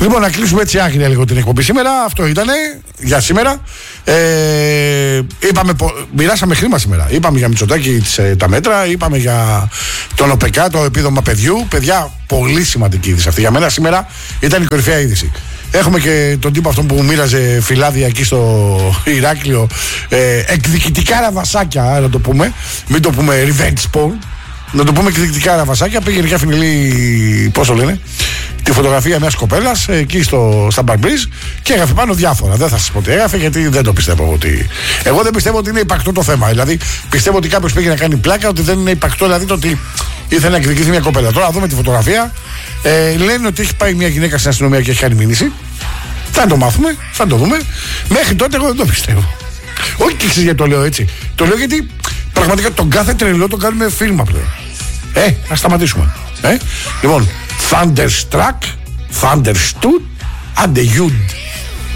Λοιπόν, να κλείσουμε έτσι άγρια λίγο την εκπομπή σήμερα. Αυτό ήτανε για σήμερα. Μοιράσαμε χρήμα σήμερα. Είπαμε για Μητσοτάκη τα μέτρα. Είπαμε για τον ΟΠΕΚΑ, το επίδομα παιδιού. Παιδιά, πολύ σημαντική είδηση αυτή. Για μένα σήμερα ήταν η κορυφαία είδηση. Έχουμε και τον τύπο αυτόν που μοίραζε φυλάδια εκεί στο Ηράκλειο. Εκδικητικά ραβασάκια, να το πούμε. Μην το πούμε revenge porn. Να το πούμε εκδικητικά ραβασάκια. Πήγαινε και άφηνε πόσο λένε, τη φωτογραφία μιας κοπέλας εκεί στα Μπαρμπρίζ και έγραφε πάνω διάφορα. Δεν θα σας πω τι έγραφε, γιατί δεν το πιστεύω ότι. Εγώ δεν πιστεύω ότι είναι υπαρκτό το θέμα. Δηλαδή πιστεύω ότι κάποιος πήγε να κάνει πλάκα, ότι δεν είναι υπαρκτό, δηλαδή το ότι ήθελε να εκδικηθεί μια κοπέλα. Τώρα δούμε τη φωτογραφία. Λένε ότι έχει πάει μια γυναίκα στην αστυνομία και έχει κάνει μήνυση. Θα το μάθουμε, θα το δούμε. Μέχρι τότε εγώ δεν το πιστεύω. Όχι και εσείς γιατί το λέω έτσι. Το λέω γιατί πραγματικά τον κάθε τρελό τον κάνουμε φίλμα πλέον. Ας σταματήσουμε. Λοιπόν, Thunderstruck, Thunderstood, and the Youth.